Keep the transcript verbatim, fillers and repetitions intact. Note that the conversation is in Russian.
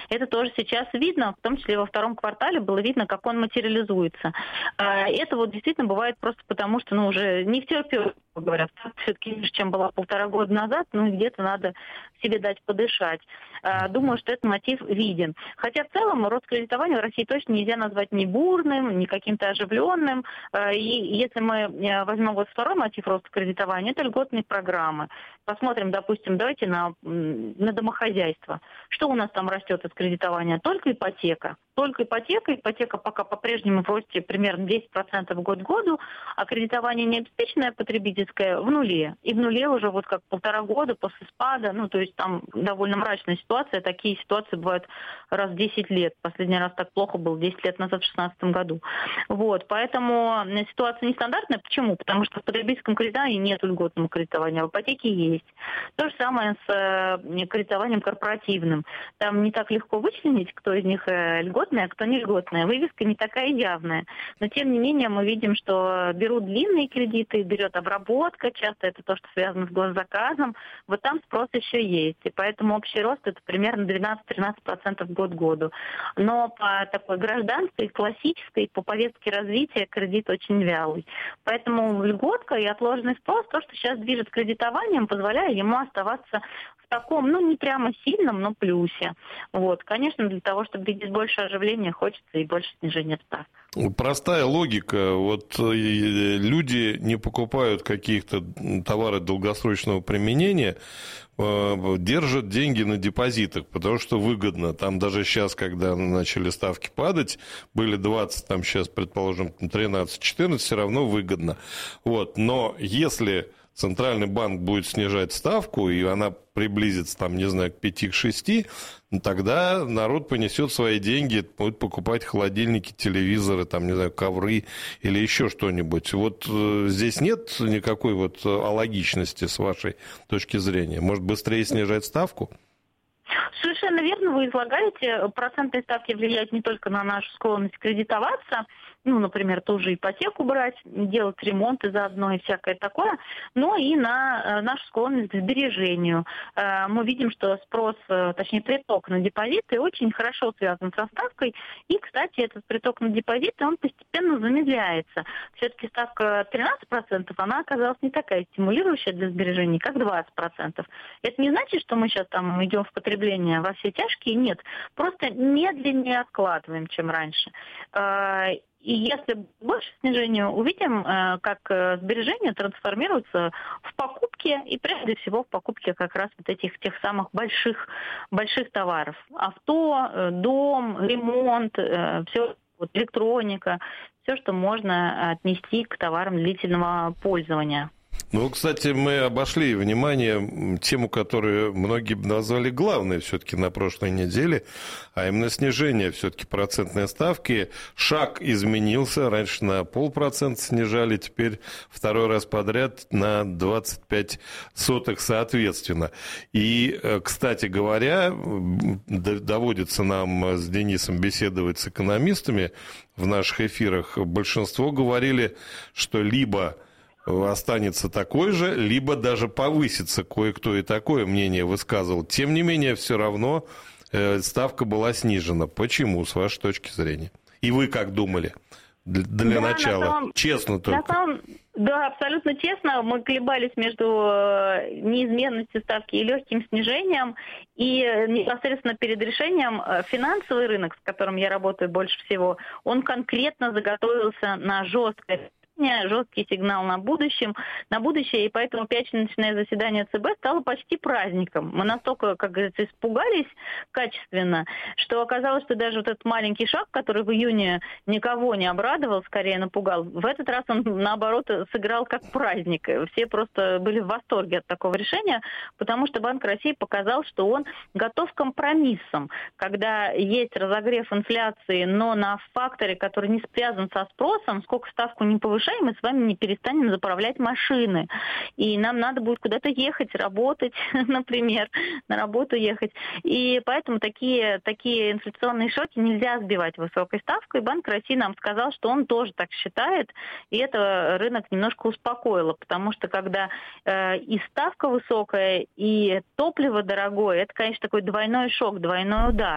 Это тоже сейчас видно, в том числе во втором квартале было видно, как он материализуется. Это вот действительно бывает просто потому, что ну, уже не втерпёшь, говорят, все-таки ниже, чем была полтора года назад, ну и где-то надо себе дать подышать. Думаю, что этот мотив виден. Хотя в целом рост кредитования в России точно нельзя назвать ни бурным, ни каким-то оживленным. И если мы возьмем вот второй мотив роста кредитования, это льготные программы. Посмотрим, допустим, давайте на, на домохозяйство. Что у нас там растет из кредитования? Только ипотека. Только ипотека. Ипотека пока по-прежнему в росте примерно десять процентов год к году, а кредитование необеспеченное потребительское в нуле. И в нуле уже вот как полтора года после спада, ну то есть там довольно мрачная ситуация. Такие ситуации бывают раз в десять лет. Последний раз так плохо было десять лет назад, в две тысячи шестнадцатом году. Вот, поэтому ситуация нестандартная. Почему? Потому что в потребительском кредитовании нет льготного кредитования, а в ипотеке есть. То же самое с э, кредитованием корпоративным. Там не так легко вычленить, кто из них э, льготный, а кто не льготный. Вывеска не такая явная. Но тем не менее мы видим, что берут длинные кредиты, берет обработка, часто это то, что связано с госзаказом. Вот там спрос еще есть. И поэтому общий рост это примерно двенадцать-тринадцать процентов год к году. Но по такой гражданской, классической, по повестке развития кредит очень вялый. Поэтому льготка и отложенный спрос, то, что сейчас движет кредитованием, позволяя ему оставаться в таком, ну, не прямо сильном, но плюсе. Вот. Конечно, для того, чтобы видеть больше оживления, хочется и больше снижения ставок. Простая логика. Вот люди не покупают каких-то товаров долгосрочного применения, держат деньги на депозитах, потому что выгодно. Там даже сейчас, когда начали ставки падать, были двадцать, там сейчас, предположим, тринадцать-четырнадцать, все равно выгодно. Вот. Но если Центральный банк будет снижать ставку, и она приблизится, там, не знаю, к пяти, к шести, тогда народ понесет свои деньги, будет покупать холодильники, телевизоры, там, не знаю, ковры или еще что-нибудь. Вот здесь нет никакой вот алогичности с вашей точки зрения. Может, быстрее снижать ставку? Совершенно верно вы излагаете. Процентные ставки влияют не только на нашу склонность кредитоваться, ну, например, ту же ипотеку брать, делать ремонты заодно и всякое такое, но и на нашу склонность к сбережению. Мы видим, что спрос, точнее, приток на депозиты очень хорошо связан со ставкой, и, кстати, этот приток на депозиты, он постепенно замедляется. Все-таки ставка тринадцать процентов, она оказалась не такая стимулирующая для сбережений, как двадцать процентов. Это не значит, что мы сейчас там идем в потребление во все тяжкие, нет. Просто медленнее откладываем, чем раньше. И если больше снижения увидим, как сбережения трансформируются в покупки, и прежде всего в покупки как раз вот этих тех самых больших, больших товаров. Авто, дом, ремонт, все, вот, электроника, все, что можно отнести к товарам длительного пользования. Ну, кстати, мы обошли внимание тему, которую многие назвали главной все-таки на прошлой неделе, а именно снижение все-таки процентной ставки. Шаг изменился, раньше на полпроцента снижали, теперь второй раз подряд на двадцать пять сотых соответственно. И, кстати говоря, доводится нам с Денисом беседовать с экономистами в наших эфирах. Большинство говорили, что либо останется такой же, либо даже повысится. Кое-кто и такое мнение высказывал. Тем не менее, все равно ставка была снижена. Почему, с вашей точки зрения? И вы как думали? Для да, начала. На самом, честно только. На самом, да, абсолютно честно. Мы колебались между неизменностью ставки и легким снижением. И непосредственно перед решением финансовый рынок, с которым я работаю больше всего, он конкретно заготовился на жесткое жесткий сигнал на будущем, на будущее, и поэтому пятничное заседание ЦБ стало почти праздником. Мы настолько, как говорится, испугались качественно, что оказалось, что даже вот этот маленький шаг, который в июне никого не обрадовал, скорее напугал, в этот раз он, наоборот, сыграл как праздник. Все просто были в восторге от такого решения, потому что Банк России показал, что он готов к компромиссам, когда есть разогрев инфляции, но на факторе, который не связан со спросом, сколько ставку не повышать, мы с вами не перестанем заправлять машины. И нам надо будет куда-то ехать, работать, например, на работу ехать. И поэтому такие, такие инфляционные шоки нельзя сбивать высокой ставкой. Банк России нам сказал, что он тоже так считает, и это рынок немножко успокоило, потому что когда э, и ставка высокая, и топливо дорогое, это, конечно, такой двойной шок, двойной удар.